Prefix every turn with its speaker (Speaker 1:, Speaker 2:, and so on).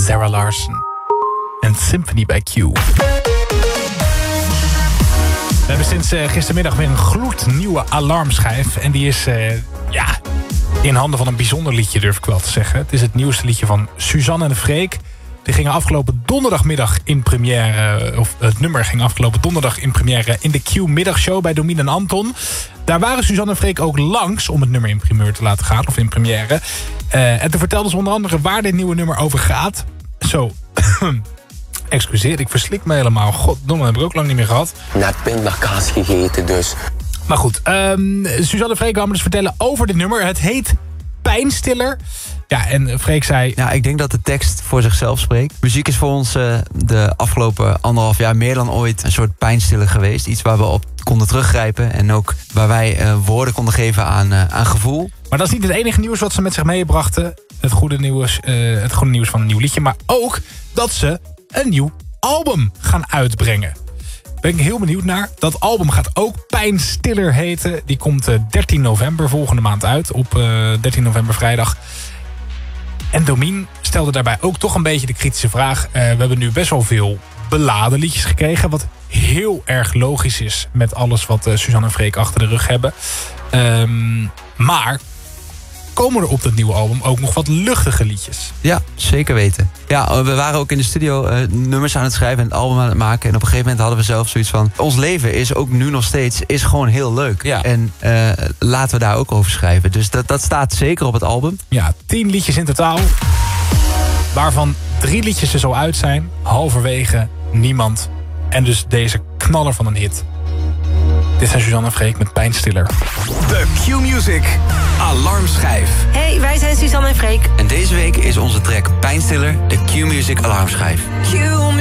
Speaker 1: Zara Larsson en Symphony by Q. We hebben sinds gistermiddag weer een gloednieuwe alarmschijf. En die is in handen van een bijzonder liedje, durf ik wel te zeggen. Het is het nieuwste liedje van Suzanne en Freek. Die gingen afgelopen donderdagmiddag in première... of het nummer ging afgelopen donderdag in première... in de Q-middagshow bij Domien en Anton. Daar waren Suzanne en Freek ook langs om het nummer in primeur te laten gaan. Of in première. En toen vertelden ze onder andere waar dit nieuwe nummer over gaat. Zo... Excuseer, ik verslik me helemaal. Goddomme, heb ik ook lang niet meer gehad.
Speaker 2: Net pindakaas gegeten dus.
Speaker 1: Maar goed, Suzanne en Freek kwamen dus vertellen over dit nummer. Het heet Pijnstiller. Ja, en Freek zei...
Speaker 3: Ja, ik denk dat de tekst voor zichzelf spreekt. Muziek is voor ons de afgelopen 1,5 jaar meer dan ooit een soort pijnstiller geweest. Iets waar we op konden teruggrijpen. En ook waar wij woorden konden geven aan gevoel.
Speaker 1: Maar dat is niet het enige nieuws wat ze met zich meebrachten. Het goede nieuws van een nieuw liedje. Maar ook dat ze een nieuw album gaan uitbrengen. Ben ik heel benieuwd naar. Dat album gaat ook Pijnstiller heten. Die komt 13 november volgende maand uit. Op 13 november vrijdag. En Domien stelde daarbij ook toch een beetje de kritische vraag. We hebben nu best wel veel beladen liedjes gekregen. Wat heel erg logisch is met alles wat Suzanne en Freek achter de rug hebben. Maar komen er op dat nieuwe album ook nog wat luchtige liedjes?
Speaker 3: Ja, zeker weten. Ja, we waren ook in de studio nummers aan het schrijven en het album aan het maken. En op een gegeven moment hadden we zelf zoiets van... ons leven is ook nu nog steeds is gewoon heel leuk. Ja. En laten we daar ook over schrijven. Dus dat staat zeker op het album.
Speaker 1: Ja, 10 liedjes in totaal. Waarvan 3 liedjes er zo uit zijn. Halverwege Niemand. En dus deze knaller van een hit. Dit zijn Suzanne en Freek met Pijnstiller.
Speaker 4: De Q-Music Alarmschijf.
Speaker 5: Hey, wij zijn Suzanne en Freek.
Speaker 3: En deze week is onze track Pijnstiller de Q-Music Alarmschijf.